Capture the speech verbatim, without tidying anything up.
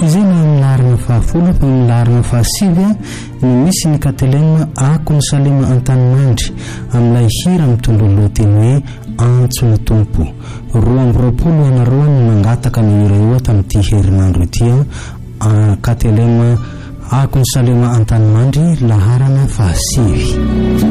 izay na milarina fahafolo fa milarina fahasivy no misy ny katelema ako ny salema an-tanimandry amin'ilay hira mitondro lohateny hoe antso ny tompo. roa amby roapolo anareo no mangataka ny hira io tamin'ity herinandro ity a katelema ako ny salema an-tanimandry laharana fahasivy.